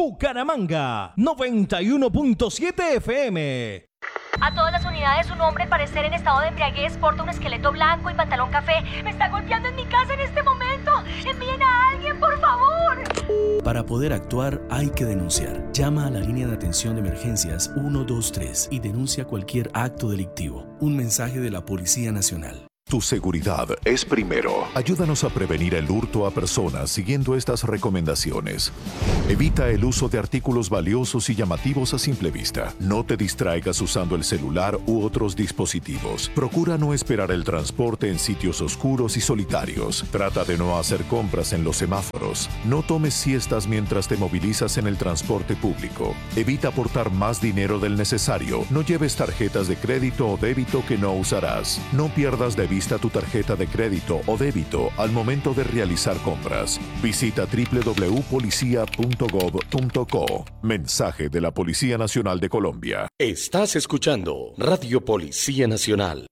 Bucaramanga, 91.7 FM. A todas las unidades, un hombre, al parecer en estado de embriaguez, porta un esqueleto blanco y pantalón café. Me está golpeando en mi casa en este momento. Envíen a alguien, por favor. Para poder actuar hay que denunciar. Llama a la línea de atención de emergencias 123 y denuncia cualquier acto delictivo. Un mensaje de la Policía Nacional. Tu seguridad es primero. Ayúdanos a prevenir el hurto a personas siguiendo estas recomendaciones. Evita el uso de artículos valiosos y llamativos a simple vista. No te distraigas usando el celular u otros dispositivos. Procura no esperar el transporte en sitios oscuros y solitarios. Trata de no hacer compras en los semáforos. No tomes siestas mientras te movilizas en el transporte público. Evita aportar más dinero del necesario. No lleves tarjetas de crédito o débito que no usarás. No pierdas de vista tu tarjeta de crédito o débito al momento de realizar compras. Visita www.policia.gov.co. Mensaje de la Policía Nacional de Colombia. Estás escuchando Radio Policía Nacional.